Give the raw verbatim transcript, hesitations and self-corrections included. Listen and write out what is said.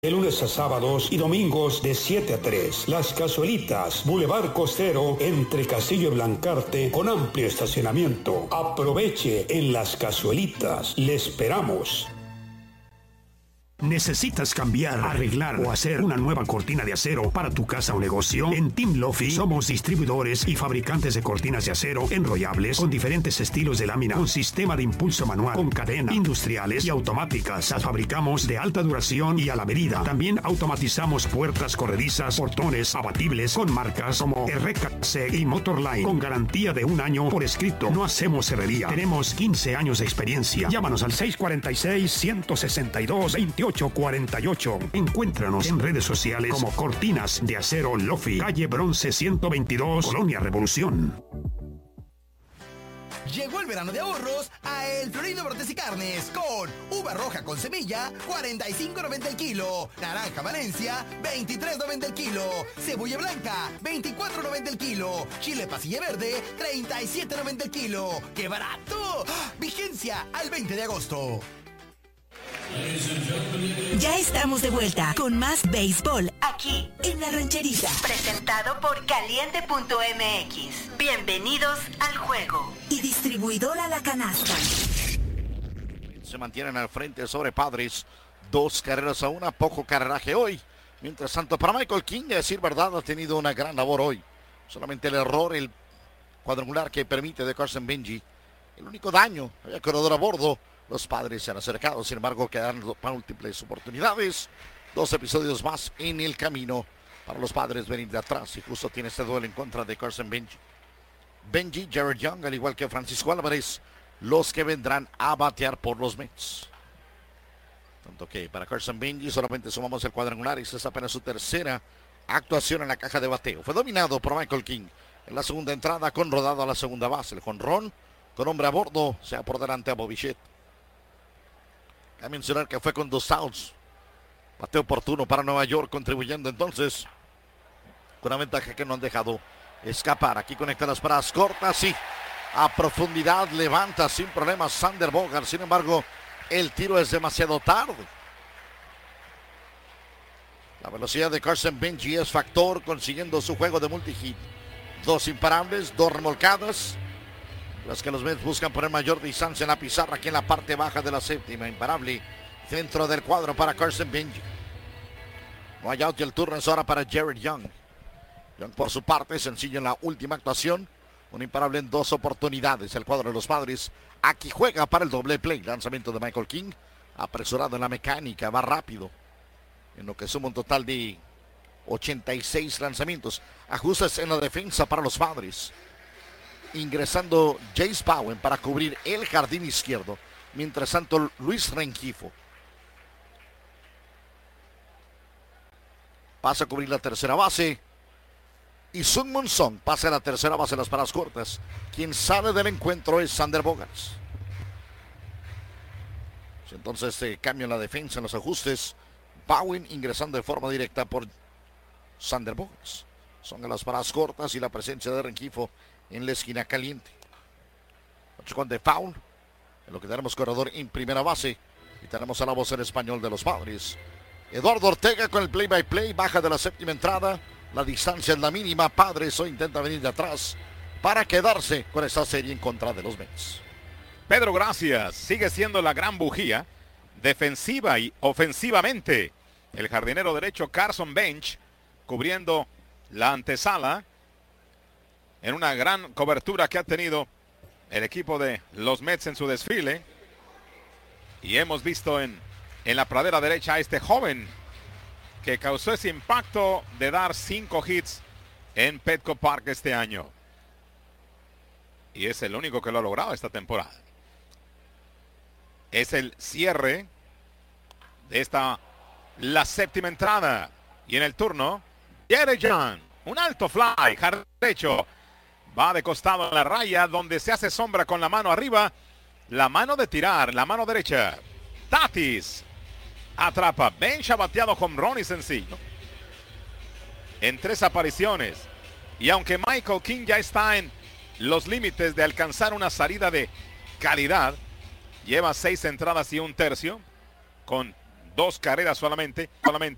De lunes a sábados y domingos de siete a tres. Las Cazuelitas, Boulevard Costero, entre Castillo y Blancarte, con amplio estacionamiento. Aproveche en Las Cazuelitas. Le esperamos. ¿Necesitas cambiar, arreglar o hacer una nueva cortina de acero para tu casa o negocio? En Team Lofi somos distribuidores y fabricantes de cortinas de acero enrollables con diferentes estilos de lámina, con sistema de impulso manual, con cadena, industriales y automáticas. Las fabricamos de alta duración y a la medida. También automatizamos puertas corredizas, portones abatibles con marcas como R K C y Motorline, con garantía de un año por escrito. No hacemos herrería. Tenemos quince años de experiencia. Llámanos al seis cuatro seis, uno seis dos, veintiocho cuarenta y ocho. Encuéntranos en redes sociales como Cortinas de Acero Lofi, calle Bronce ciento veintidós, Colonia Revolución. Llegó el verano de ahorros a El Florido Brotes y Carnes con uva roja con semilla, cuarenta y cinco noventa el kilo. Naranja Valencia, veintitrés noventa el kilo. Cebolla blanca, veinticuatro noventa el kilo. Chile pasilla verde, treinta y siete noventa el kilo. ¡Qué barato! ¡Ah! Vigencia al veinte de agosto. Ya estamos de vuelta con más béisbol aquí en La Rancherita. Presentado por Caliente punto M X. Bienvenidos al juego. Y distribuidora La Canasta. Se mantienen al frente sobre Padres. Dos carreras a una, poco carreraje hoy. Mientras tanto, para Michael King, a decir verdad, ha tenido una gran labor hoy. Solamente el error, el cuadrangular que permite de Carson Benji. El único daño, había corredor a bordo. Los Padres se han acercado, sin embargo, quedan múltiples oportunidades. Dos episodios más en el camino para los Padres venir de atrás. Y justo tiene este duelo en contra de Carson Benji. Benji, Jared Young, al igual que Francisco Álvarez, los que vendrán a batear por los Mets. Tanto que para Carson Benji solamente sumamos el cuadrangular y esta es apenas su tercera actuación en la caja de bateo. Fue dominado por Michael King en la segunda entrada con rodado a la segunda base. El jonrón con hombre a bordo, sea por delante a Bobichet. A mencionar que fue con dos outs. Bateo oportuno para Nueva York, contribuyendo entonces con una ventaja que no han dejado escapar. Aquí conecta las paradas cortas y a profundidad levanta sin problemas Sander Bogart. Sin embargo, el tiro es demasiado tarde. La velocidad de Carson Benji es factor, consiguiendo su juego de multihit. Dos imparables, dos remolcadas. Las que los Mets buscan poner mayor distancia en la pizarra aquí en la parte baja de la séptima. Imparable dentro del cuadro para Carson Benji. No hay out y el turno es ahora para Jared Young. Young por su parte, sencillo en la última actuación. Un imparable en dos oportunidades. El cuadro de los Padres aquí juega para el doble play. Lanzamiento de Michael King. Apresurado en la mecánica, va rápido. En lo que suma un total de ochenta y seis lanzamientos. Ajustes en la defensa para los Padres. Ingresando Jace Bowen para cubrir el jardín izquierdo. Mientras tanto, Luis Rengifo pasa a cubrir la tercera base. Y Sun Moon Song pasa a la tercera base de las paradas cortas. Quien sale del encuentro es Sander Bogarts. Entonces se eh, cambia la defensa en los ajustes. Bowen ingresando de forma directa por Sander Bogarts. Son a las paradas cortas y la presencia de Rengifo en la esquina caliente. ocho con de foul. En lo que tenemos corredor en primera base. Y tenemos a la voz en español de los Padres. Eduardo Ortega con el play by play. Baja de la séptima entrada. La distancia es la mínima. Padres hoy intenta venir de atrás para quedarse con esta serie en contra de los Mets. Pedro, gracias. Sigue siendo la gran bujía. Defensiva y ofensivamente. El jardinero derecho Carson Bench cubriendo la antesala. En una gran cobertura que ha tenido el equipo de los Mets en su desfile. Y hemos visto en, en la pradera derecha a este joven que causó ese impacto de dar cinco hits en Petco Park este año. Y es el único que lo ha logrado esta temporada. Es el cierre de esta, la séptima entrada. Y en el turno, Jared Young, un alto fly, jardín derecho. Va de costado a la raya, donde se hace sombra con la mano arriba. La mano de tirar, la mano derecha. Tatis atrapa. Bench ha bateado home run y sencillo en tres apariciones. Y aunque Michael King ya está en los límites de alcanzar una salida de calidad, lleva seis entradas y un tercio, con dos carreras solamente, solamente